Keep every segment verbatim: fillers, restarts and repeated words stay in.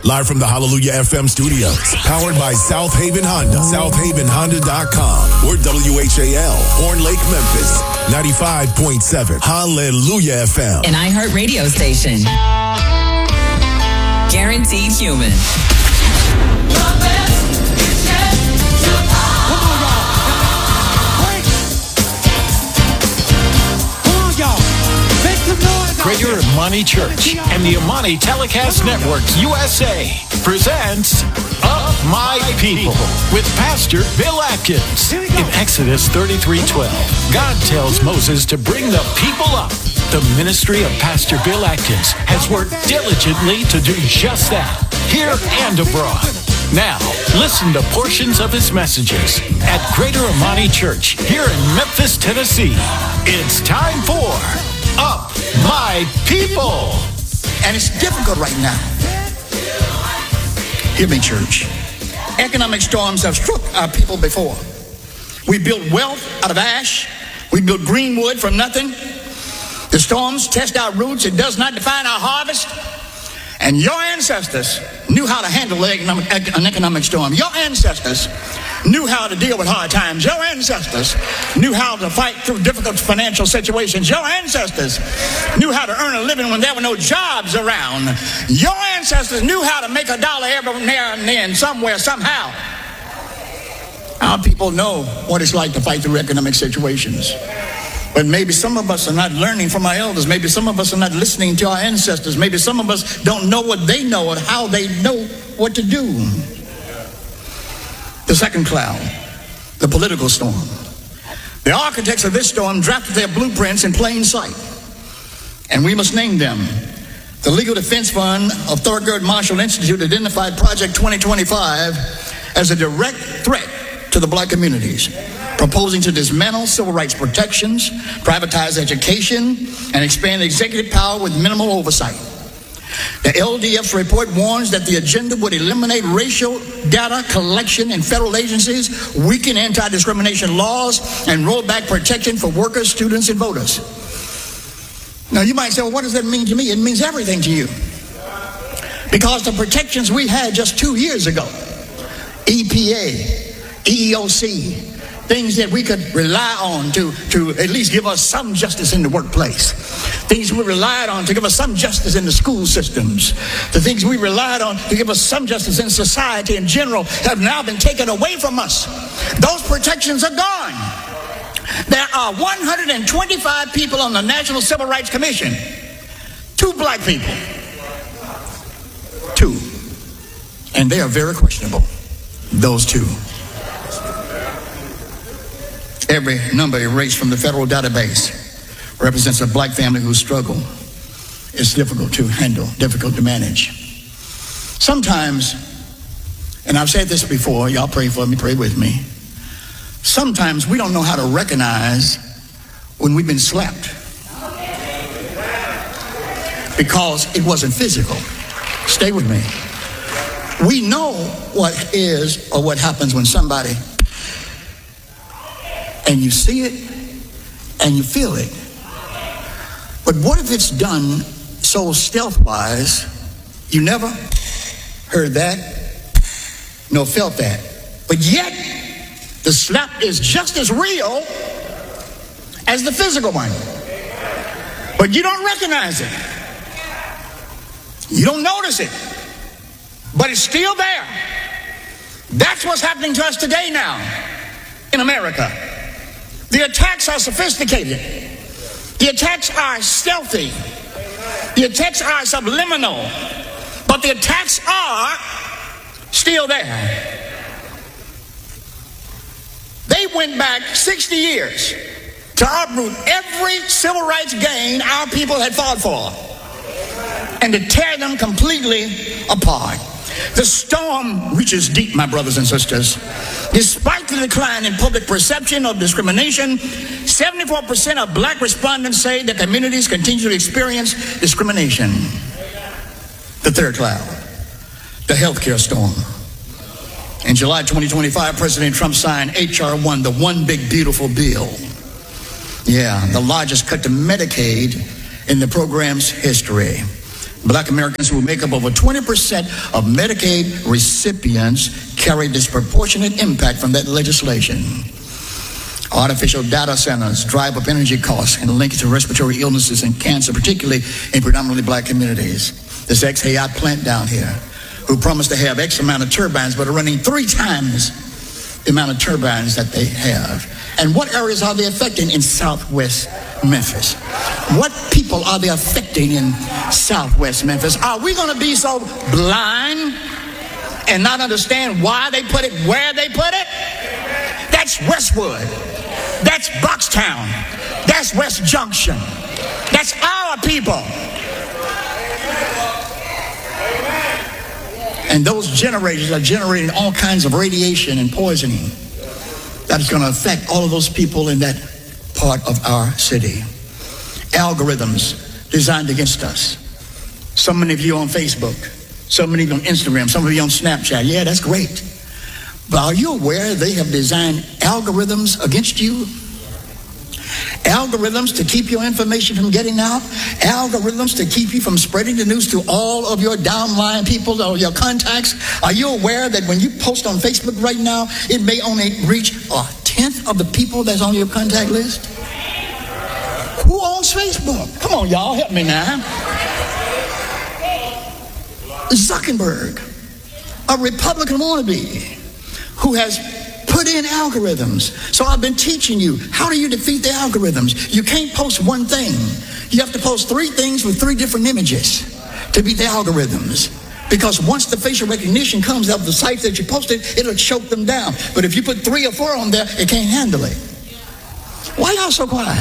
Live from the Hallelujah F M studios. Powered by South Haven Honda. South Haven Honda dot com. Or W H A L. Horn Lake, Memphis. ninety-five point seven. Hallelujah F M. An iHeart radio station. Guaranteed human. Greater Amani Church and the Amani Telecast Networks U S A presents Up My People with Pastor Bill Atkins. In Exodus thirty-three twelve, God tells Moses to bring the people up. The ministry of Pastor Bill Atkins has worked diligently to do just that, here and abroad. Now, listen to portions of his messages at Greater Amani Church here in Memphis, Tennessee. It's time for Up My People. And it's difficult right now. Hear me, church. Economic storms have struck our people before. We built wealth out of ash. We built green wood from nothing. The storms test our roots. It does not define our harvest. And your ancestors knew how to handle an economic storm. Your ancestors knew how to deal with hard times. Your ancestors knew how to fight through difficult financial situations. Your ancestors knew how to earn a living when there were no jobs around. Your ancestors knew how to make a dollar every now and then, somewhere, somehow. Our people know what it's like to fight through economic situations. But maybe some of us are not learning from our elders. Maybe some of us are not listening to our ancestors. Maybe some of us don't know what they know or how they know what to do. The second cloud, the political storm. The architects of this storm drafted their blueprints in plain sight. And we must name them. The Legal Defense Fund of Thurgood Marshall Institute identified Project twenty twenty-five as a direct threat to the black communities, proposing to dismantle civil rights protections, privatize education, and expand executive power with minimal oversight. The L D F's report warns that the agenda would eliminate racial data collection in federal agencies, weaken anti-discrimination laws, and roll back protection for workers, students, and voters. Now, you might say, well, what does that mean to me? It means everything to you. Because the protections we had just two years ago, E P A, E E O C, things that we could rely on to, to at least give us some justice in the workplace. Things we relied on to give us some justice in the school systems. The things we relied on to give us some justice in society in general have now been taken away from us. Those protections are gone. There are one hundred twenty-five people on the National Civil Rights Commission. Two black people. Two. And they are very questionable. Those two. Every number erased from the federal database represents a black family whose struggle is difficult to handle, difficult to manage. Sometimes, and I've said this before, y'all pray for me, pray with me. Sometimes we don't know how to recognize when we've been slapped because it wasn't physical. Stay with me. We know what is or what happens when somebody, and you see it and you feel it. But what if it's done so stealth-wise, you never heard that, nor felt that, but yet the slap is just as real as the physical one. But you don't recognize it. You don't notice it. But it's still there. That's what's happening to us today now in America. The attacks are sophisticated. The attacks are stealthy. The attacks are subliminal. But the attacks are still there. They went back sixty years to uproot every civil rights gain our people had fought for and to tear them completely apart. The storm reaches deep, my brothers and sisters. Despite the decline in public perception of discrimination, seventy-four percent of black respondents say that communities continue to experience discrimination. The third cloud, the healthcare storm. In July twenty twenty-five, President Trump signed H R one, the one big beautiful bill. Yeah, the largest cut to Medicaid in the program's history. Black Americans, who make up over twenty percent of Medicaid recipients, carry disproportionate impact from that legislation. Artificial data centers drive up energy costs and link to respiratory illnesses and cancer, particularly in predominantly black communities. This X A I plant down here, who promised to have X amount of turbines, but are running three times the amount of turbines that they have. And what areas are they affecting in Southwest Memphis? What people are they affecting in Southwest Memphis? Are we going to be so blind and not understand why they put it where they put it? That's Westwood. That's Boxtown. That's West Junction. That's our people. And those generators are generating all kinds of radiation and poisoning that is going to affect all of those people in that part of our city. Algorithms designed against us. So many of you on Facebook, so many of you on Instagram, some of you on Snapchat. Yeah, that's great. But are you aware they have designed algorithms against you? Algorithms to keep your information from getting out. Algorithms to keep you from spreading the news to all of your downline people or your contacts. Are you aware that when you post on Facebook right now, it may only reach a tenth of the people that's on your contact list? Who owns Facebook? Come on, y'all, help me now. Zuckerberg, a Republican wannabe, who has put in algorithms. So I've been teaching you, how do you defeat the algorithms? You can't post one thing. You have to post three things with three different images to beat the algorithms. Because once the facial recognition comes up, the sites that you posted, it'll choke them down. But if you put three or four on there, it can't handle it. Why y'all so quiet?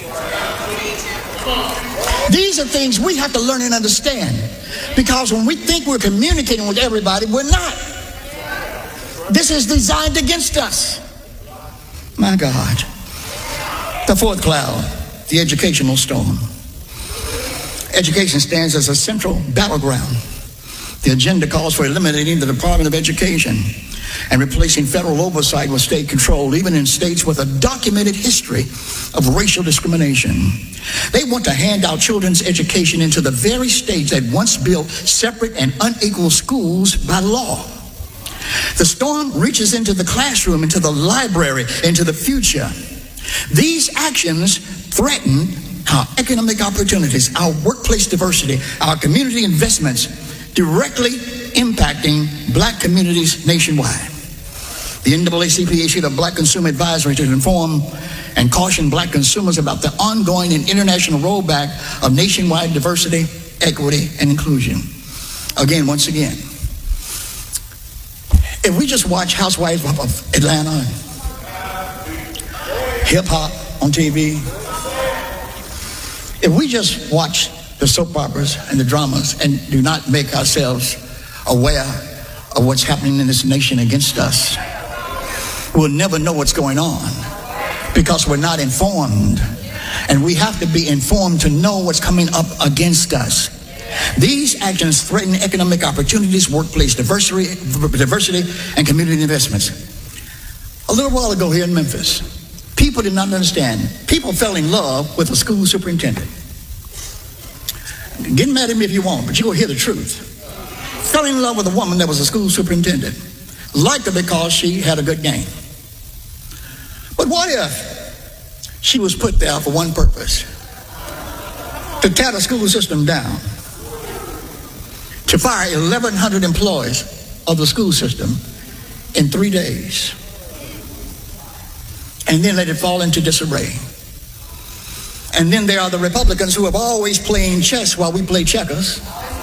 These are things we have to learn and understand. Because when we think we're communicating with everybody, we're not. This is designed against us. My God. The fourth cloud, the educational storm. Education stands as a central battleground. The agenda calls for eliminating the Department of Education and replacing federal oversight with state control, even in states with a documented history of racial discrimination. They want to hand out children's education into the very states that once built separate and unequal schools by law. The storm reaches into the classroom, into the library, into the future. These actions threaten our economic opportunities, our workplace diversity, our community investments, directly impacting black communities nationwide. The N double A C P issued a Black Consumer Advisory to inform and caution black consumers about the ongoing and international rollback of nationwide diversity, equity, and inclusion. Again, once again, if we just watch Housewives of Atlanta, hip-hop on T V, if we just watch the soap operas and the dramas and do not make ourselves aware of what's happening in this nation against us, we'll never know what's going on because we're not informed. And we have to be informed to know what's coming up against us. These actions threaten economic opportunities, workplace diversity, diversity, and community investments. A little while ago here in Memphis, people did not understand. People fell in love with a school superintendent. Get mad at me if you want, but you will hear the truth. Fell in love with a woman that was a school superintendent. Liked her because she had a good game. But what if she was put there for one purpose? To tear the school system down. To fire eleven hundred employees of the school system in three days. And then let it fall into disarray. And then there are the Republicans who have always playing chess while we play checkers,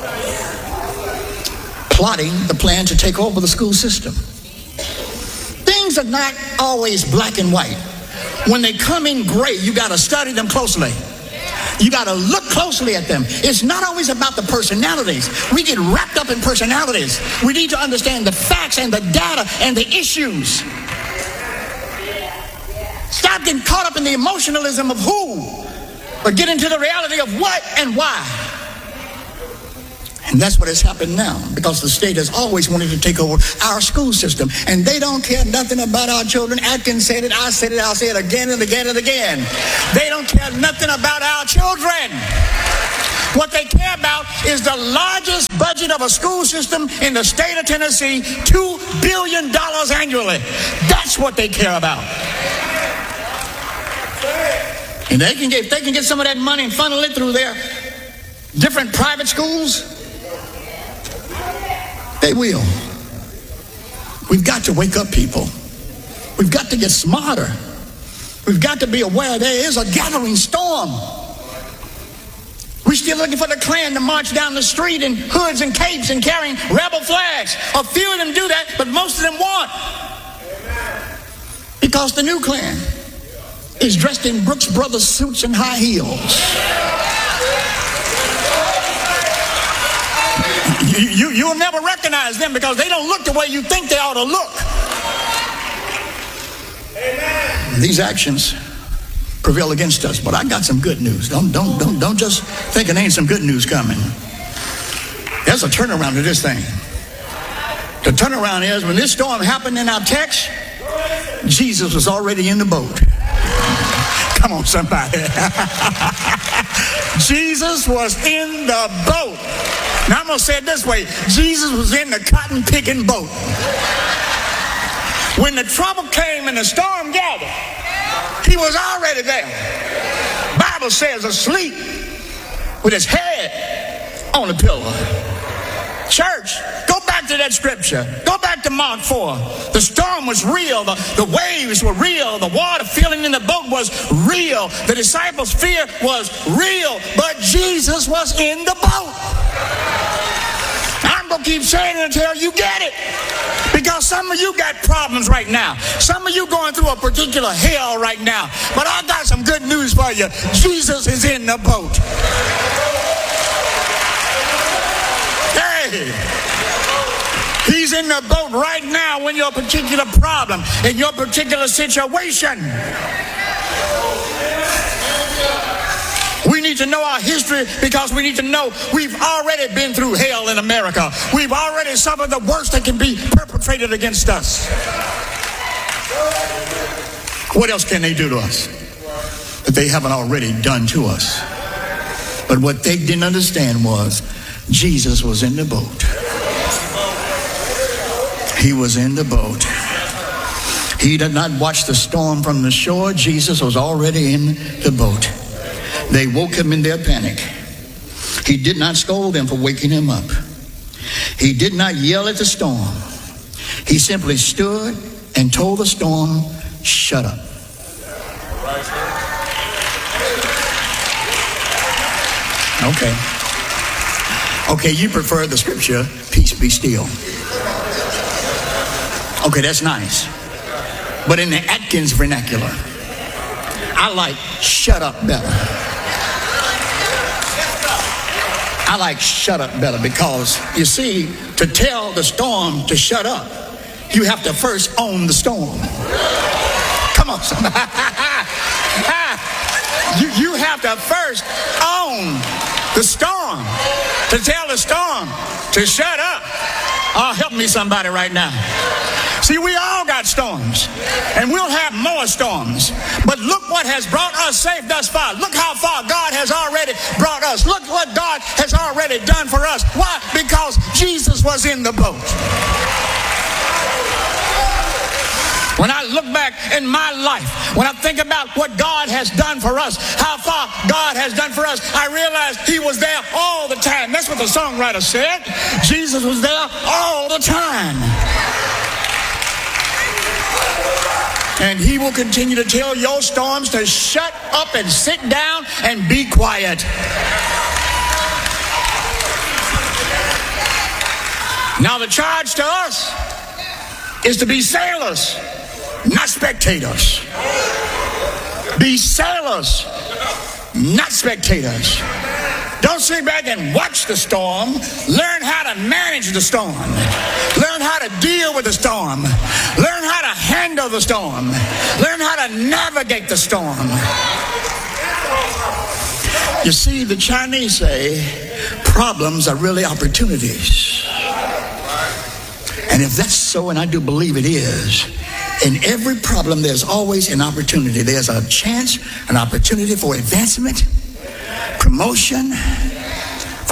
plotting the plan to take over the school system. Things are not always black and white. When they come in gray, you got to study them closely. You got to look closely at them. It's not always about the personalities. We get wrapped up in personalities. We need to understand the facts and the data and the issues. Stop getting caught up in the emotionalism of who, but get into the reality of what and why. And that's what has happened now, because the state has always wanted to take over our school system. And they don't care nothing about our children. Atkins said it, I said it, I'll say it again and again and again. They don't care nothing about our children. What they care about is the largest budget of a school system in the state of Tennessee, two billion dollars annually. That's what they care about. And they can get, if they can get some of that money and funnel it through their different private schools, they will. We've got to wake up, people. We've got to get smarter. We've got to be aware there is a gathering storm. We're still looking for the Klan to march down the street in hoods and capes and carrying rebel flags. A few of them do that, but most of them won't. Because the new Klan is dressed in Brooks Brothers suits and high heels. You, you, you'll never recognize them because they don't look the way you think they ought to look. Amen. These actions prevail against us, but I got some good news. Don't, don't, don't, don't just think it ain't some good news coming. There's a turnaround to this thing. The turnaround is when this storm happened in our text, Jesus was already in the boat. Come on, somebody. Jesus was in the boat. Now I'm going to say it this way. Jesus was in the cotton picking boat. When the trouble came and the storm gathered, he was already there. Bible says asleep with his head on the pillow. Church, go back to that scripture. Go back to Mark four. The storm was real. The, the waves were real. The water filling in the boat was real. The disciples' fear was real. But Jesus was in the boat. I'm going to keep saying it until you get it. Because some of you got problems right now. Some of you going through a particular hell right now. But I got some good news for you. Jesus is in the boat. Hey, he's in the boat right now in your particular problem, in your particular situation. We need to know our history because we need to know we've already been through hell in America. We've already suffered the worst that can be perpetrated against us. What else can they do to us that they haven't already done to us? But what they didn't understand was Jesus was in the boat. He was in the boat. He did not watch the storm from the shore. Jesus was already in the boat. They woke him in their panic. He did not scold them for waking him up. He did not yell at the storm. He simply stood and told the storm, shut up. Okay. Okay, you prefer the scripture, peace be still. Okay, that's nice. But in the Atkins vernacular, I like shut up better. I like shut up better because, you see, to tell the storm to shut up, you have to first own the storm. Come on, somebody. you, you have to first own the storm. To tell the storm to shut up. Oh, help me somebody right now. See, we all got storms, and we'll have more storms. But look what has brought us safe thus far. Look how far God has already brought us. Look what God has already done for us. Why? Because Jesus was in the boat. When I look back in my life, when I think about what God has done for us, how far God has done for us, I realize he was there all the time. That's what the songwriter said. Jesus was there all the time. And he will continue to tell your storms to shut up and sit down and be quiet. Now the charge to us is to be sailors, not spectators. Be sailors, not spectators. Don't sit back and watch the storm. Learn how to manage the storm. Learn how to deal with the storm. Learn how to handle the storm. Learn how to navigate the storm. You see, the Chinese say problems are really opportunities. And if that's so, and I do believe it is, in every problem there's always an opportunity. There's a chance, an opportunity for advancement, promotion,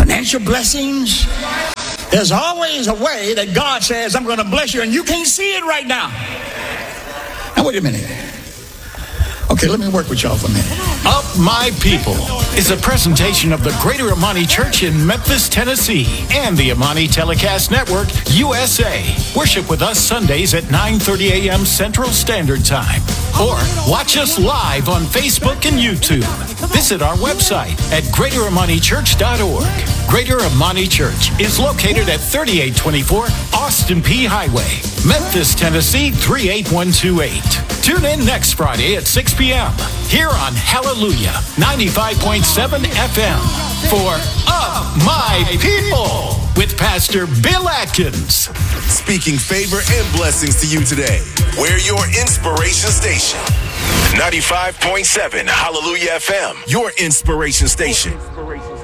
financial blessings. There's always a way that God says, I'm going to bless you, and you can't see it right now. Now, wait a minute. Okay, let me work with y'all for a minute. Up My People is a presentation of the Greater Amani Church in Memphis, Tennessee, and the Amani Telecast Network, U S A. Worship with us Sundays at nine thirty a.m. Central Standard Time. Or watch us live on Facebook and YouTube. Visit our website at greater amani church dot org. Greater Amani Church is located at thirty-eight twenty-four Austin P Highway, Memphis, Tennessee three eight one two eight. Tune in next Friday at six p.m. here on Hallelujah ninety-five point seven F M for Up My People with Pastor Bill Atkins. Speaking favor and blessings to you today. We're your inspiration station. ninety-five point seven Hallelujah F M, your inspiration station.